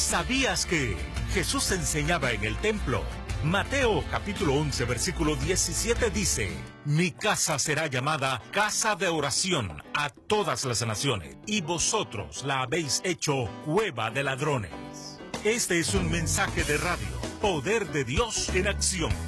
¿Sabías que Jesús enseñaba en el templo? Mateo capítulo 11 versículo 17 dice: Mi casa será llamada casa de oración a todas las naciones, y vosotros la habéis hecho cueva de ladrones. Este es un mensaje de radio, Poder de Dios en acción.